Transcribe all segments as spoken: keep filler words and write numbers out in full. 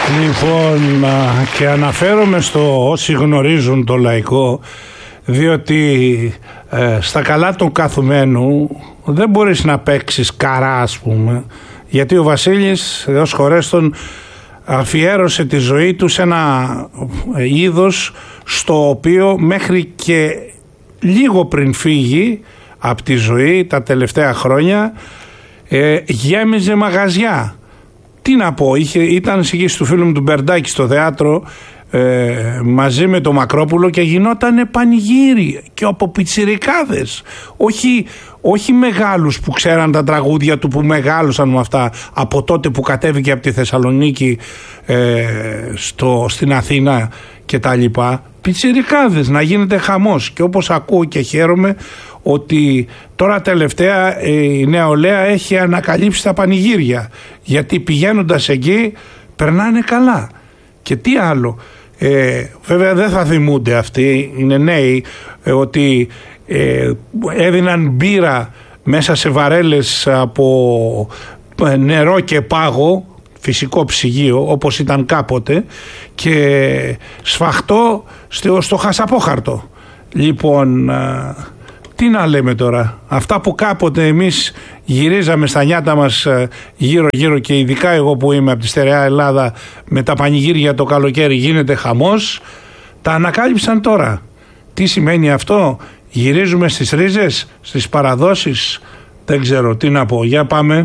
Λοιπόν, και αναφέρομαι στο όσοι γνωρίζουν το λαϊκό, διότι ε, στα καλά του καθουμένου δεν μπορείς να παίξεις καρά, ας πούμε, γιατί ο Βασίλης, Θεός χωρέστον, αφιέρωσε τη ζωή του σε ένα είδος στο οποίο μέχρι και λίγο πριν φύγει από τη ζωή τα τελευταία χρόνια ε, γέμιζε μαγαζιά. Τι να πω, είχε, ήταν συγκίση του φίλου μου του Μπερντάκη στο θέατρο ε, μαζί με το Μακρόπουλο και γινότανε πανηγύρι και από πιτσιρικάδες, όχι, όχι μεγάλους που ξέραν τα τραγούδια του, που μεγάλωσαν με αυτά από τότε που κατέβηκε από τη Θεσσαλονίκη ε, στο, στην Αθήνα και τα λοιπά. Πιτσιρικάδες, να γίνεται χαμός. Και όπως ακούω και χαίρομαι ότι τώρα τελευταία η νεολαία έχει ανακαλύψει τα πανηγύρια, γιατί πηγαίνοντας εκεί περνάνε καλά. Και τι άλλο, ε, βέβαια δεν θα θυμούνται αυτοί, είναι νέοι, ε, ότι ε, έδιναν μπύρα μέσα σε βαρέλες από νερό και πάγο, φυσικό ψυγείο όπως ήταν κάποτε, και σφαχτό στο, στο χασαπόχαρτο. Λοιπόν, τι να λέμε τώρα, αυτά που κάποτε εμείς γυρίζαμε στα νιάτα μας γύρω γύρω, και ειδικά εγώ που είμαι από τη στερεά Ελλάδα, με τα πανηγύρια το καλοκαίρι γίνεται χαμός, τα ανακάλυψαν τώρα. Τι σημαίνει αυτό? Γυρίζουμε στις ρίζες, στις παραδόσεις, δεν ξέρω τι να πω. Για πάμε.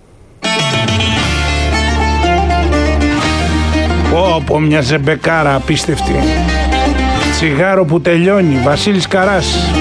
Πω πω, μια ζεμπεκάρα απίστευτη. Τσιγάρο που τελειώνει, Βασίλης Καράς.